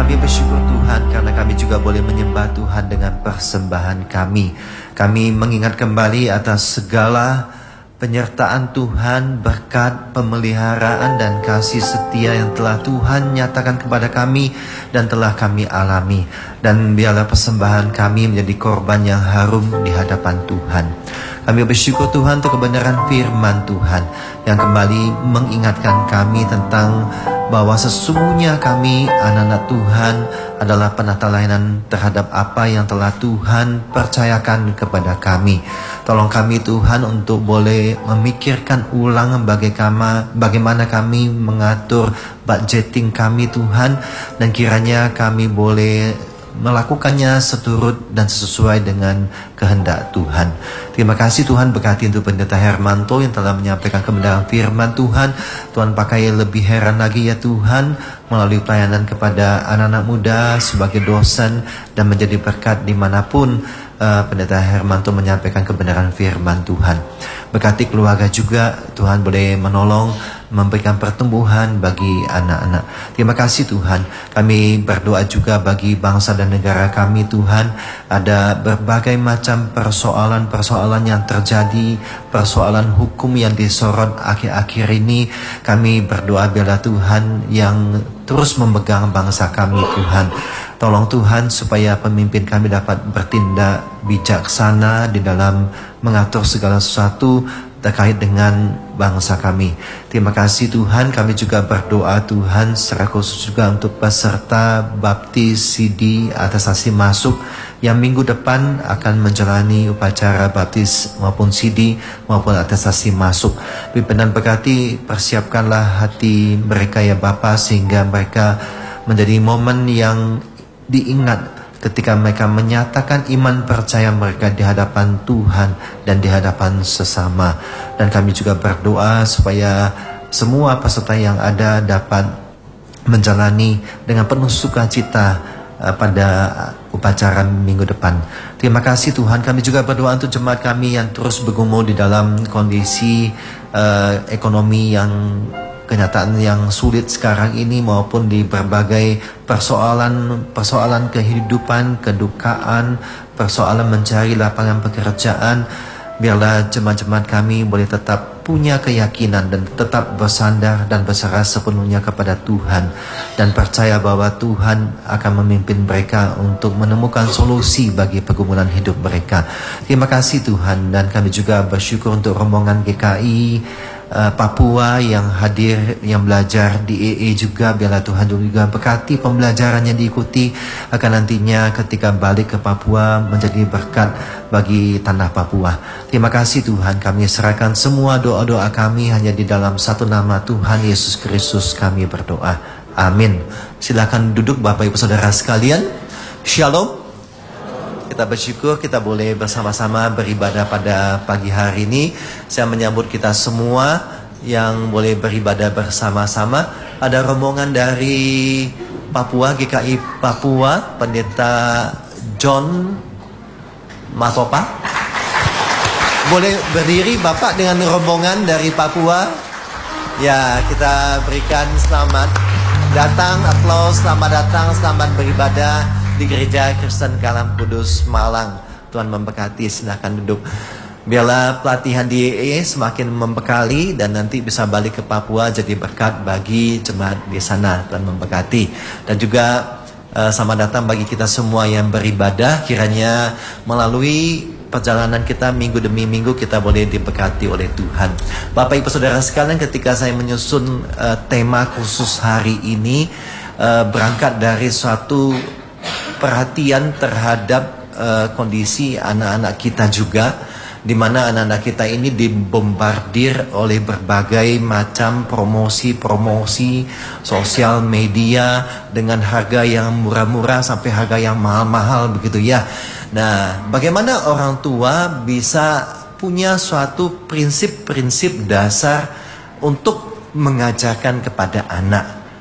Kami bersyukur Tuhan karena kami juga boleh menyembah Tuhan dengan persembahan kami. Kami mengingat kembali atas segala penyertaan Tuhan, berkat, pemeliharaan dan kasih setia yang telah Tuhan nyatakan kepada kami dan telah kami alami. Dan biarlah persembahan kami menjadi korban yang harum di hadapan Tuhan. Kami bersyukur Tuhan untuk kebenaran firman Tuhan yang kembali mengingatkan kami tentang bahwa sesungguhnya kami anak-anak Tuhan adalah penata layanan terhadap apa yang telah Tuhan percayakan kepada kami. Tolong kami Tuhan untuk boleh memikirkan ulang bagaimana kami mengatur budgeting kami Tuhan, dan kiranya kami boleh melakukannya seturut dan sesuai dengan kehendak Tuhan. Terima kasih Tuhan, berkati untuk Pendeta Hermanto yang telah menyampaikan kebenaran firman Tuhan. Tuhan pakai lebih heran lagi ya Tuhan, melalui pelayanan kepada anak-anak muda sebagai dosen dan menjadi berkat dimanapun Pendeta Hermanto menyampaikan kebenaran firman Tuhan. Berkati keluarga juga, Tuhan boleh menolong, memberikan pertumbuhan bagi anak-anak. Terima kasih Tuhan. Kami berdoa juga bagi bangsa dan negara kami Tuhan. Ada berbagai macam persoalan-persoalan yang terjadi, persoalan hukum yang disorot akhir-akhir ini. Kami berdoa biarlah Tuhan yang terus memegang bangsa kami Tuhan. Tolong Tuhan supaya pemimpin kami dapat bertindak bijaksana di dalam mengatur segala sesuatu terkait dengan bangsa kami. Terima kasih Tuhan. Kami juga berdoa Tuhan secara khusus juga untuk peserta baptis CD atestasi masuk yang minggu depan akan menjalani upacara baptis maupun CD maupun atestasi masuk. Pimpinan berkati, persiapkanlah hati mereka ya Bapa, sehingga mereka menjadi momen yang diingat ketika mereka menyatakan iman percaya mereka di hadapan Tuhan dan di hadapan sesama. Dan kami juga berdoa supaya semua peserta yang ada dapat menjalani dengan penuh sukacita pada upacara minggu depan. Terima kasih Tuhan. Kami juga berdoa untuk jemaat kami yang terus bergumul di dalam kondisi ekonomi yang kenyataan yang sulit sekarang ini, maupun di berbagai persoalan kehidupan, kedukaan, persoalan mencari lapangan pekerjaan. Biarlah jemaat-jemaat kami boleh tetap punya keyakinan dan tetap bersandar dan berserah sepenuhnya kepada Tuhan, dan percaya bahwa Tuhan akan memimpin mereka untuk menemukan solusi bagi pergumulan hidup mereka. Terima kasih Tuhan. Dan kami juga bersyukur untuk rombongan GKI Papua yang hadir, yang belajar di EE juga. Biarlah Tuhan juga berkati pembelajaran yang diikuti, akan nantinya ketika balik ke Papua menjadi berkat bagi tanah Papua. Terima kasih Tuhan. Kami serahkan semua doa-doa kami hanya di dalam satu nama Tuhan Yesus Kristus kami berdoa. Amin. Silakan duduk Bapak Ibu Saudara sekalian. Shalom. Kita bersyukur kita boleh bersama-sama beribadah pada pagi hari ini. Saya menyambut kita semua yang boleh beribadah bersama-sama. Ada rombongan dari Papua, GKI Papua, Pendeta John Makopa. Boleh berdiri Bapak dengan rombongan dari Papua. Ya, kita berikan selamat datang, aplaus, selamat datang, selamat beribadah di Gereja Kristen Kalam Kudus Malang. Tuhan memberkati, silakan duduk. Biarlah pelatihan di EE semakin membekali dan nanti bisa balik ke Papua jadi berkat bagi jemaat di sana. Tuhan memberkati. Dan juga selamat datang bagi kita semua yang beribadah. Kiranya melalui perjalanan kita minggu demi minggu kita boleh diberkati oleh Tuhan. Bapak Ibu Saudara sekalian, ketika saya menyusun tema khusus hari ini, berangkat dari suatu perhatian terhadap kondisi anak-anak kita juga, di mana anak-anak kita ini dibombardir oleh berbagai macam promosi sosial media dengan harga yang murah-murah sampai harga yang mahal-mahal begitu ya. Nah, bagaimana orang tua bisa punya suatu prinsip-prinsip dasar untuk mengajarkan kepada anak?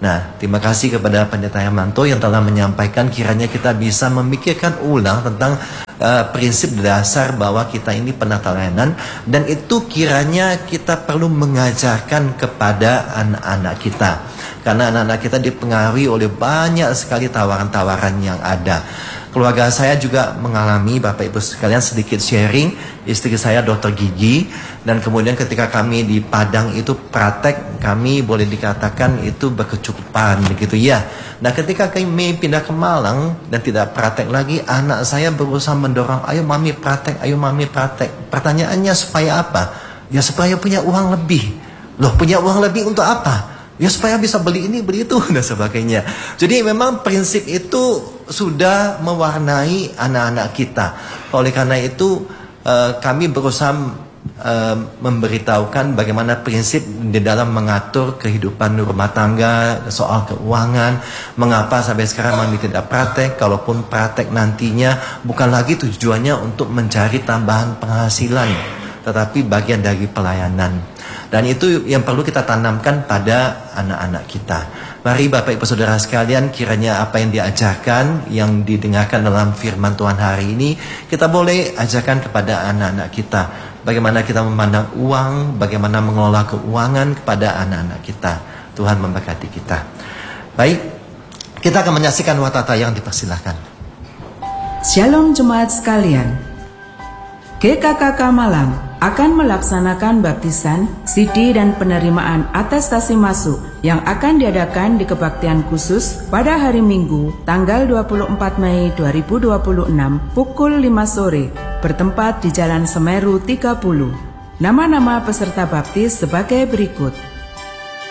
Nah, terima kasih kepada Pendeta Hermanto yang telah menyampaikan, kiranya kita bisa memikirkan ulang tentang prinsip dasar bahwa kita ini penata layanan, dan itu kiranya kita perlu mengajarkan kepada anak-anak kita. Karena anak-anak kita dipengaruhi oleh banyak sekali tawaran-tawaran yang ada. Keluarga saya juga mengalami, Bapak Ibu sekalian, sedikit sharing. Istri saya dokter gigi, dan kemudian ketika kami di Padang itu praktek, kami boleh dikatakan itu berkecukupan begitu ya. Nah, ketika kami pindah ke Malang dan tidak praktek lagi, anak saya berusaha mendorong, ayo mami praktek, ayo mami praktek. Pertanyaannya supaya apa? Ya supaya punya uang lebih. Loh, punya uang lebih untuk apa? Ya supaya bisa beli ini, beli itu, dan sebagainya. Jadi memang prinsip itu sudah mewarnai anak-anak kita. Oleh karena itu kami berusaha memberitahukan bagaimana prinsip di dalam mengatur kehidupan rumah tangga, soal keuangan. Mengapa sampai sekarang kami tidak praktek? Kalaupun praktek nantinya bukan lagi tujuannya untuk mencari tambahan penghasilan, tetapi bagian dari pelayanan. Dan itu yang perlu kita tanamkan pada anak-anak kita. Mari Bapak Ibu Saudara sekalian, kiranya apa yang diajarkan, yang didengarkan dalam firman Tuhan hari ini, kita boleh ajarkan kepada anak-anak kita. Bagaimana kita memandang uang, bagaimana mengelola keuangan kepada anak-anak kita. Tuhan memberkati kita. Baik, kita akan menyaksikan watata yang dipersilahkan. Shalom jemaat sekalian. GKKK Malang akan melaksanakan baptisan, CD dan penerimaan atestasi masuk yang akan diadakan di kebaktian khusus pada hari Minggu tanggal 24 Mei 2026 pukul 5 sore bertempat di Jalan Semeru 30. Nama-nama peserta baptis sebagai berikut: